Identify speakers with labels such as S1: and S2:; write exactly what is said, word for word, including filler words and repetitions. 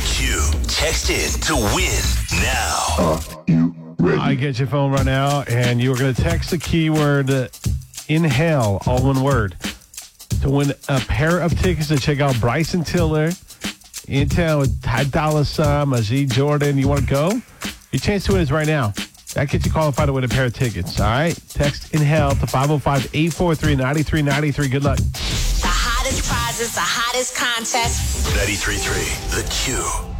S1: Q. Text in to win now.
S2: Are you ready?
S3: I get your phone right now, and you are going to text the keyword uh, inhale, all one word, to win a pair of tickets to check out Bryson Tiller in town with Ty Dolla Sign, Majid Jordan. You want to go? Your chance to win is right now. That gets you qualified to win a pair of tickets. All right? Text inhale to five oh five, eight four three, nine three nine three. Good luck.
S4: The hottest prizes, the hottest contests.
S1: ninety-three point three The Q.